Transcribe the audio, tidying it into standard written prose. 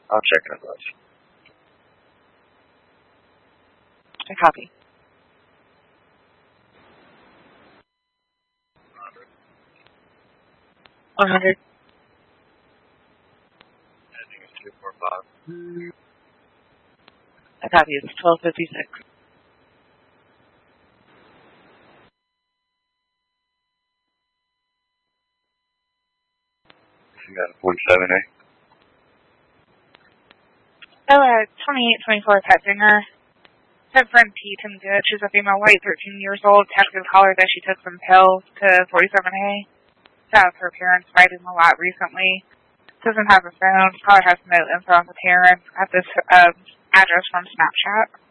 I'll check it out. A copy. 100. I think it's 245. A copy. It's 1256. You got a 47A? Oh, 2824 Petzinger. Her friend P. Tim Good. She's a female white, 13 years old. Texas hollered that she took some pills to 47A. Found her parents fighting a lot recently. Doesn't have a phone. Probably has no info on the parents at this address from Snapchat.